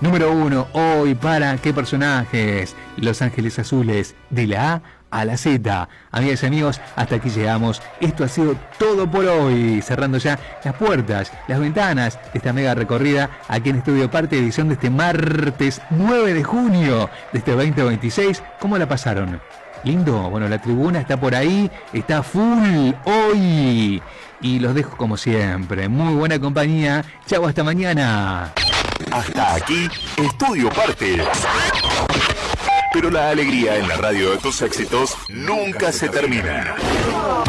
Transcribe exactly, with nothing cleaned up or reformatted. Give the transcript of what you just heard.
Número uno, hoy para qué personajes. Los Ángeles Azules, de la A a la Z. Amigas y amigos, hasta aquí llegamos. Esto ha sido todo por hoy. Cerrando ya las puertas, las ventanas de esta mega recorrida aquí en Estudio Parte, edición de este martes nueve de junio de este veinte veintiséis. ¿Cómo la pasaron? ¿Lindo? Bueno, la tribuna está por ahí, está full hoy. Y los dejo como siempre. Muy buena compañía. Chau, hasta mañana. Hasta aquí, Estudio Parte. Pero la alegría en la radio de tus éxitos nunca se termina.